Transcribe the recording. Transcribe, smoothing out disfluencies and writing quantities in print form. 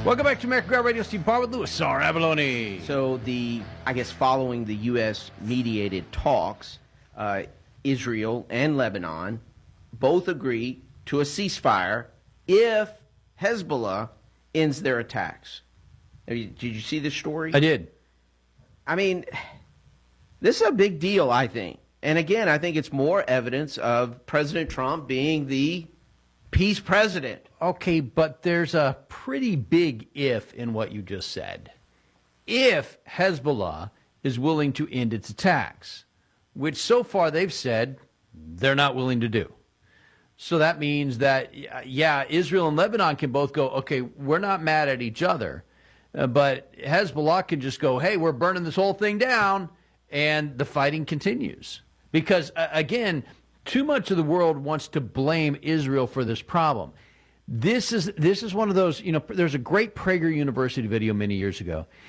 Welcome back to American Ground Radio. Steve Parr with Louis R. Abalone. So following the U.S. mediated talks, Israel and Lebanon both agree to a ceasefire if Hezbollah ends their attacks. Did you see this story? I did. I mean, this is a big deal, I think. And again, I think it's more evidence of President Trump being the peace president. Okay, but there's a pretty big if in what you just said. If Hezbollah is willing to end its attacks, which so far they've said they're not willing to do. So that means that, yeah, Israel and Lebanon can both go, okay, we're not mad at each other, but Hezbollah can just go, hey, we're burning this whole thing down, and the fighting continues. Because, again, too much of the world wants to blame Israel for this problem. This is one of those, there's a great Prager University video many years ago.